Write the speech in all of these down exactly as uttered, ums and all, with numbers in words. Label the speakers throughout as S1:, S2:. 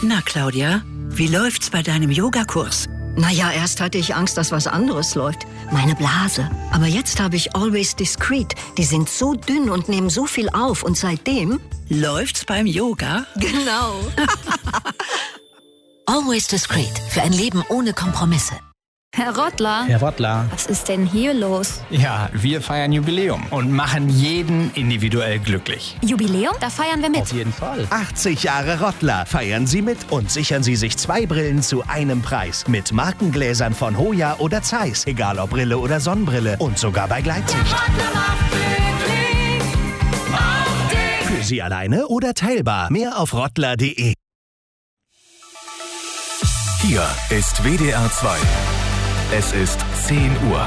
S1: Na, Claudia, wie läuft's bei deinem Yogakurs?
S2: Naja, erst hatte ich Angst, dass was anderes läuft. Meine Blase. Aber jetzt habe ich Always Discreet. Die sind so dünn und nehmen so viel auf. Und seitdem...
S1: Läuft's beim Yoga?
S2: Genau.
S3: Always Discreet. Für ein Leben ohne Kompromisse.
S4: Herr Rottler.
S5: Herr Rottler.
S4: Was ist denn hier los?
S5: Ja, wir feiern Jubiläum und machen jeden individuell glücklich.
S4: Jubiläum? Da feiern wir mit.
S5: Auf jeden Fall.
S6: achtzig Jahre Rottler. Feiern Sie mit und sichern Sie sich zwei Brillen zu einem Preis. Mit Markengläsern von Hoya oder Zeiss. Egal ob Brille oder Sonnenbrille. Und sogar bei Gleitsicht. Für Sie alleine oder teilbar. Mehr auf rottler punkt de.
S7: Hier ist W D R zwei. Es ist zehn Uhr.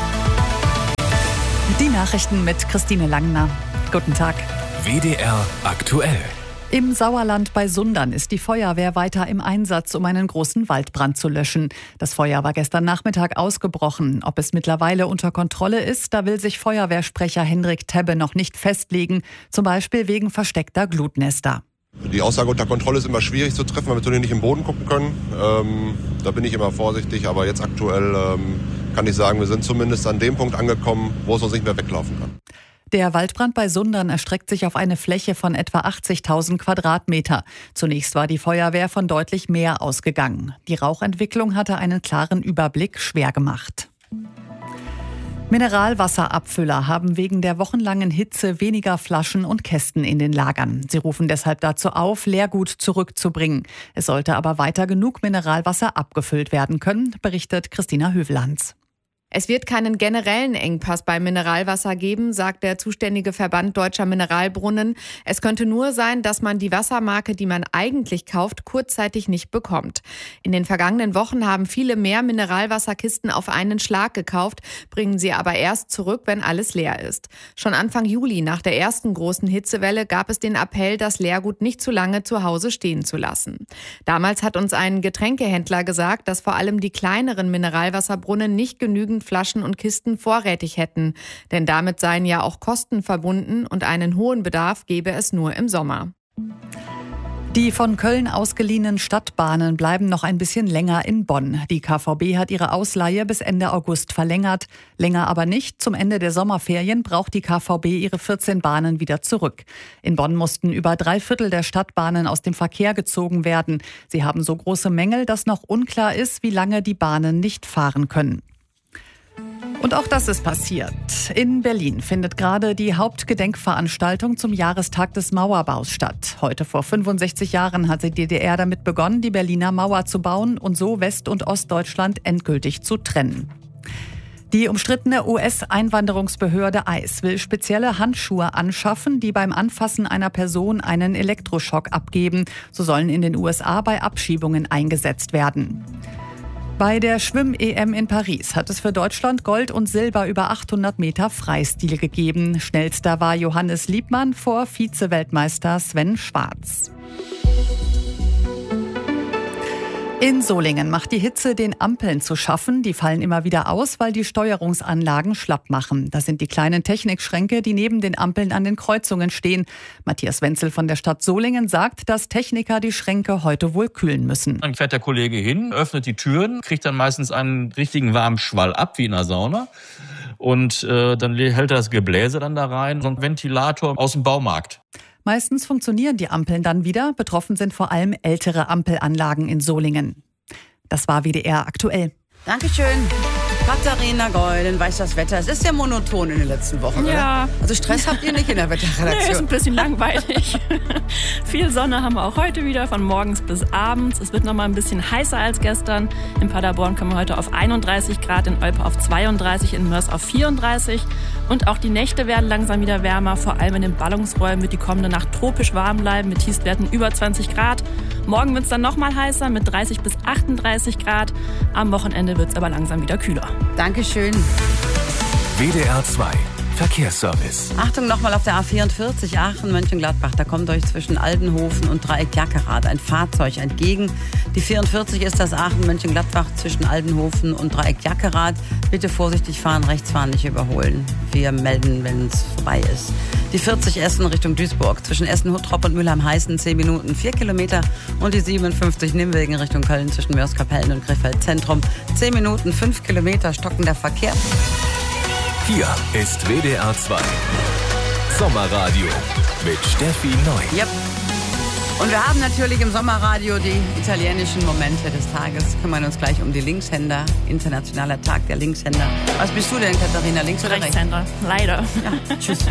S8: Die Nachrichten mit Christine Langner. Guten Tag.
S7: W D R aktuell.
S8: Im Sauerland bei Sundern ist die Feuerwehr weiter im Einsatz, um einen großen Waldbrand zu löschen. Das Feuer war gestern Nachmittag ausgebrochen. Ob es mittlerweile unter Kontrolle ist, da will sich Feuerwehrsprecher Hendrik Tebbe noch nicht festlegen. Zum Beispiel wegen versteckter Glutnester.
S9: Die Aussage unter Kontrolle ist immer schwierig zu treffen, weil wir natürlich nicht im Boden gucken können. Ähm, da bin ich immer vorsichtig, aber jetzt aktuell ähm, kann ich sagen, wir sind zumindest an dem Punkt angekommen, wo es uns nicht mehr weglaufen kann.
S8: Der Waldbrand bei Sundern erstreckt sich auf eine Fläche von etwa achtzigtausend Quadratmeter. Zunächst war die Feuerwehr von deutlich mehr ausgegangen. Die Rauchentwicklung hatte einen klaren Überblick schwer gemacht. Mineralwasserabfüller haben wegen der wochenlangen Hitze weniger Flaschen und Kästen in den Lagern. Sie rufen deshalb dazu auf, Leergut zurückzubringen. Es sollte aber weiter genug Mineralwasser abgefüllt werden können, berichtet Christina Hövelanz.
S10: Es wird keinen generellen Engpass beim Mineralwasser geben, sagt der zuständige Verband Deutscher Mineralbrunnen. Es könnte nur sein, dass man die Wassermarke, die man eigentlich kauft, kurzzeitig nicht bekommt. In den vergangenen Wochen haben viele mehr Mineralwasserkisten auf einen Schlag gekauft, bringen sie aber erst zurück, wenn alles leer ist. Schon Anfang Juli, nach der ersten großen Hitzewelle, gab es den Appell, das Leergut nicht zu lange zu Hause stehen zu lassen. Damals hat uns ein Getränkehändler gesagt, dass vor allem die kleineren Mineralwasserbrunnen nicht genügend Flaschen und Kisten vorrätig hätten. Denn damit seien ja auch Kosten verbunden und einen hohen Bedarf gäbe es nur im Sommer.
S8: Die von Köln ausgeliehenen Stadtbahnen bleiben noch ein bisschen länger in Bonn. Die K V B hat ihre Ausleihe bis Ende August verlängert. Länger aber nicht. Zum Ende der Sommerferien braucht die K V B ihre vierzehn Bahnen wieder zurück. In Bonn mussten über drei Viertel der Stadtbahnen aus dem Verkehr gezogen werden. Sie haben so große Mängel, dass noch unklar ist, wie lange die Bahnen nicht fahren können. Und auch das ist passiert. In Berlin findet gerade die Hauptgedenkveranstaltung zum Jahrestag des Mauerbaus statt. Heute vor fünfundsechzig Jahren hat die D D R damit begonnen, die Berliner Mauer zu bauen und so West- und Ostdeutschland endgültig zu trennen. Die umstrittene U S-Einwanderungsbehörde I C E will spezielle Handschuhe anschaffen, die beim Anfassen einer Person einen Elektroschock abgeben. So sollen in den U S A bei Abschiebungen eingesetzt werden. Bei der Schwimm-E M in Paris hat es für Deutschland Gold und Silber über achthundert Meter Freistil gegeben. Schnellster war Johannes Liebmann vor Vize-Weltmeister Sven Schwarz. In Solingen macht die Hitze den Ampeln zu schaffen. Die fallen immer wieder aus, weil die Steuerungsanlagen schlapp machen. Das sind die kleinen Technikschränke, die neben den Ampeln an den Kreuzungen stehen. Matthias Wenzel von der Stadt Solingen sagt, dass Techniker die Schränke heute wohl kühlen müssen.
S11: Dann fährt der Kollege hin, öffnet die Türen, kriegt dann meistens einen richtigen warmen Schwall ab, wie in einer Sauna. Und äh, dann hält er das Gebläse dann da rein, so ein Ventilator aus dem Baumarkt.
S8: Meistens funktionieren die Ampeln dann wieder. Betroffen sind vor allem ältere Ampelanlagen in Solingen. Das war W D R aktuell.
S12: Dankeschön. Katharina Geulen weiß das Wetter. Es ist ja monoton in den letzten Wochen,
S13: ja.
S12: Oder? Also Stress habt ihr nicht in der Wetterredaktion?
S13: Nee, ist ein bisschen langweilig. Viel Sonne haben wir auch heute wieder, von morgens bis abends. Es wird noch mal ein bisschen heißer als gestern. In Paderborn kommen wir heute auf einunddreißig Grad, in Olpe auf zweiunddreißig, in Mörs auf vierunddreißig. Und auch die Nächte werden langsam wieder wärmer. Vor allem in den Ballungsräumen wird die kommende Nacht tropisch warm bleiben mit Tiefstwerten über zwanzig Grad. Morgen wird es dann noch mal heißer mit dreißig bis achtunddreißig Grad. Am Wochenende wird es aber langsam wieder kühler.
S12: Dankeschön.
S7: W D R zwei Verkehrsservice.
S12: Achtung, nochmal auf der A vierundvierzig Aachen-Mönchengladbach. Da kommt euch zwischen Aldenhofen und Dreieck Jackerath ein Fahrzeug entgegen. Die vierundvierzig ist das Aachen-Mönchengladbach zwischen Aldenhofen und Dreieck Jackerath. Bitte vorsichtig fahren, rechts fahren, nicht überholen. Wir melden, wenn es vorbei ist. Die vierzig Essen Richtung Duisburg. Zwischen Essen-Huttrop und Mülheim-Heißen zehn Minuten, vier Kilometer. Und die siebenundfünfzig Nimwegen Richtung Köln zwischen Mörs-Kapellen und Krefeld Zentrum. zehn Minuten, fünf Kilometer, stockender Verkehr.
S7: Hier ist W D R zwei Sommerradio mit Steffi Neu.
S12: Yep. Und wir haben natürlich im Sommerradio die italienischen Momente des Tages. Kümmern uns gleich um die Linkshänder. Internationaler Tag der Linkshänder. Was bist du denn, Katharina? Links oder rechts?
S13: Rechtshänder, leider.
S12: Ja, tschüss.